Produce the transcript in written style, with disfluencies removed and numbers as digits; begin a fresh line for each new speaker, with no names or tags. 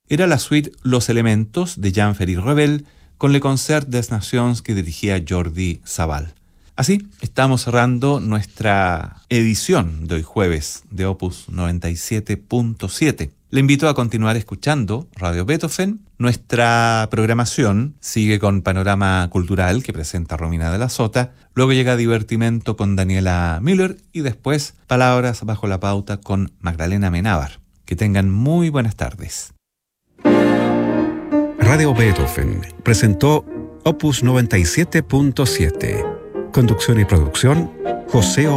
era la suite Los Elementos de Jean-Ferry Ravel con Le Concert des Nations que dirigía Jordi Savall. Así, estamos cerrando nuestra edición de hoy jueves de Opus 97.7. Le invito a continuar escuchando Radio Beethoven. Nuestra programación sigue con Panorama Cultural que presenta Romina de la Sota. Luego llega Divertimento con Daniela Müller y después Palabras bajo la pauta con Magdalena Menábar. Que tengan muy buenas tardes.
Radio Beethoven presentó Opus 97.7. Conducción y producción, José